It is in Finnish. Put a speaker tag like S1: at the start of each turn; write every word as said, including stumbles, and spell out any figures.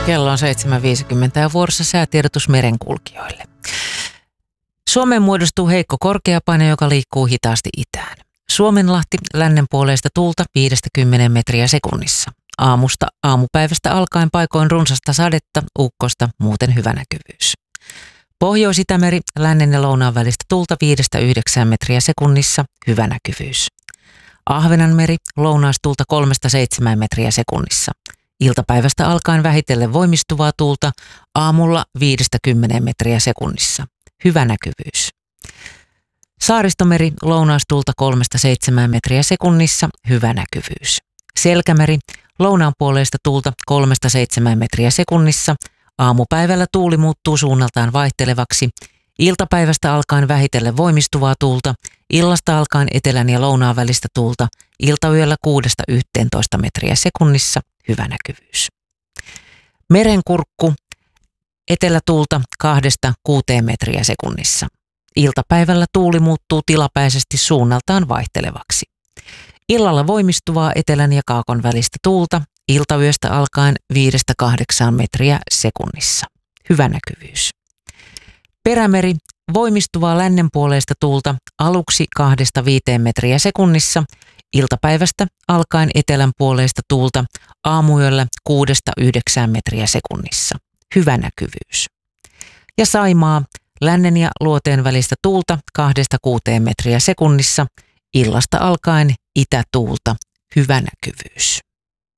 S1: Kello on seitsemän viisikymmentä ja vuorossa säätiedotus merenkulkijoille. Suomeen muodostuu heikko korkeapaine, joka liikkuu hitaasti itään. Suomenlahti lännenpuoleista tuulta viidestä kymmeneen metriä sekunnissa. Aamusta aamupäivästä alkaen paikoin runsasta sadetta, ukkosta, muuten hyvä näkyvyys. Pohjois-Itämeri lännen ja lounaan välistä tuulta viidestä yhdeksään metriä sekunnissa, hyvä näkyvyys. Ahvenanmeri lounaastuulta kolmesta seitsemään metriä sekunnissa. Iltapäivästä alkaen vähitellen voimistuvaa tuulta, aamulla viidestä kymmeneen metriä sekunnissa, hyvä näkyvyys. Saaristomeri lounaastuulta kolmesta seitsemään metriä sekunnissa, hyvä näkyvyys. Selkämeri lounaanpuoleista tuulta kolmesta seitsemään metriä sekunnissa, aamupäivällä tuuli muuttuu suunnaltaan vaihtelevaksi, iltapäivästä alkaen vähitellen voimistuvaa tuulta, illasta alkaen etelän ja lounaan välistä tuulta, iltayöllä kuudesta yhteentoista metriä sekunnissa, hyvä näkyvyys. Merenkurkku etelätuulta kahdesta kuuteen metriä sekunnissa. Iltapäivällä tuuli muuttuu tilapäisesti suunnaltaan vaihtelevaksi. Illalla voimistuvaa etelän ja kaakon välistä tuulta, iltayöstä alkaen viidestä kahdeksaan metriä sekunnissa. Hyvä näkyvyys. Perämeri voimistuvaa lännenpuoleista tuulta aluksi kahdesta viiteen metriä sekunnissa, iltapäivästä alkaen etelän puoleista tuulta aamuyöllä kuudesta yhdeksään metriä sekunnissa. Hyvä näkyvyys. Ja Saimaa lännen ja luoteen välistä tuulta kahdesta kuuteen metriä sekunnissa, illasta alkaen itätuulta, hyvä näkyvyys.